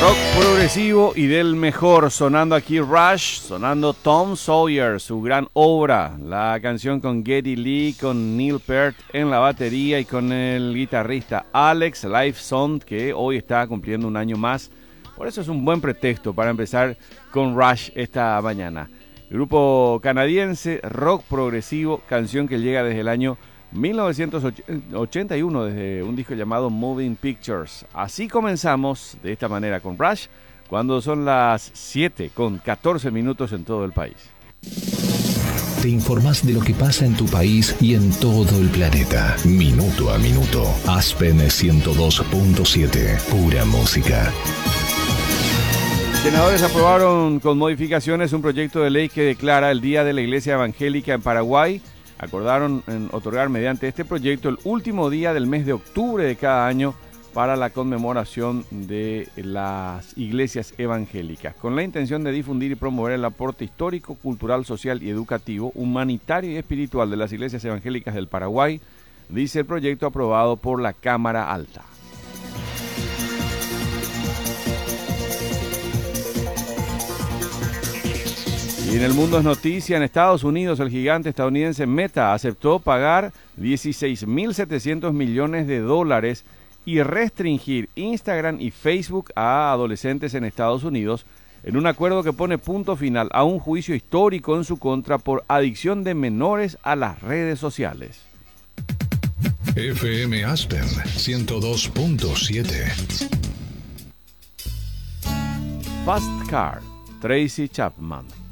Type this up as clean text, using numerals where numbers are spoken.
Rock progresivo y del mejor, sonando aquí Rush, sonando Tom Sawyer, su gran obra, la canción con Geddy Lee, con Neil Peart en la batería y con el guitarrista Alex Lifeson, que hoy está cumpliendo un año más. Por eso es un buen pretexto para empezar con Rush esta mañana. Grupo canadiense, rock progresivo, canción que llega desde el año 1981 desde un disco llamado Moving Pictures. Así comenzamos de esta manera con Rush cuando son las 7:14 en todo el país. Te informás de lo que pasa en tu país y en todo el planeta. Minuto a minuto. Aspen 102.7. Pura música. Senadores aprobaron con modificaciones un proyecto de ley que declara el Día de la Iglesia Evangélica en Paraguay. Acordaron en otorgar mediante este proyecto el último día del mes de octubre de cada año para la conmemoración de las iglesias evangélicas, con la intención de difundir y promover el aporte histórico, cultural, social y educativo, humanitario y espiritual de las iglesias evangélicas del Paraguay, dice el proyecto aprobado por la Cámara Alta. Y en el mundo es noticia, en Estados Unidos el gigante estadounidense Meta aceptó pagar $16.700 millones y restringir Instagram y Facebook a adolescentes en Estados Unidos en un acuerdo que pone punto final a un juicio histórico en su contra por adicción de menores a las redes sociales. FM Aspen 102.7. Fast Car, Tracy Chapman.